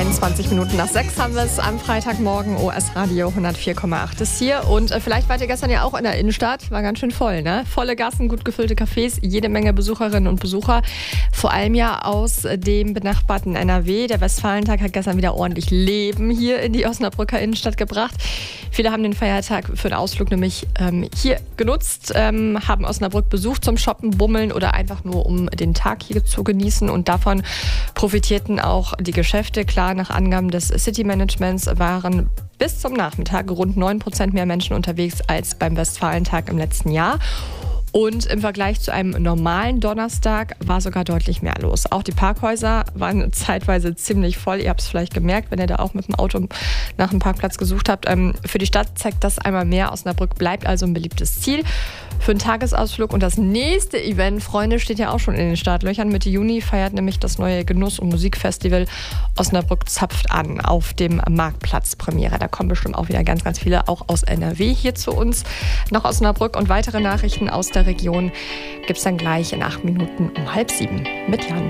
21 Minuten nach 6 haben wir es am Freitagmorgen. OS Radio 104,8 ist hier. Und vielleicht wart ihr gestern ja auch in der Innenstadt. War ganz schön voll, ne? Volle Gassen, gut gefüllte Cafés, jede Menge Besucherinnen und Besucher. Vor allem ja aus dem benachbarten NRW. Der Westfalentag hat gestern wieder ordentlich Leben hier in die Osnabrücker Innenstadt gebracht. Viele haben den Feiertag für einen Ausflug nämlich hier genutzt, haben Osnabrück besucht zum Shoppen, Bummeln oder einfach nur um den Tag hier zu genießen. Und davon profitierten auch die Geschäfte. Klar, nach Angaben des City Managements waren bis zum Nachmittag rund 9% mehr Menschen unterwegs als beim Westfalentag im letzten Jahr. Und im Vergleich zu einem normalen Donnerstag war sogar deutlich mehr los. Auch die Parkhäuser waren zeitweise ziemlich voll. Ihr habt es vielleicht gemerkt, wenn ihr da auch mit dem Auto nach einem Parkplatz gesucht habt. Für die Stadt zeigt das einmal mehr. Osnabrück bleibt also ein beliebtes Ziel für einen Tagesausflug. Und das nächste Event, Freunde, steht ja auch schon in den Startlöchern. Mitte Juni feiert nämlich das neue Genuss- und Musikfestival Osnabrück zapft an auf dem Marktplatz Premiere. Da kommen bestimmt auch wieder ganz, ganz viele, auch aus NRW, hier zu uns nach Osnabrück. Und weitere Nachrichten aus der Region gibt es dann gleich in 8 Minuten um 6:30 mit Jan.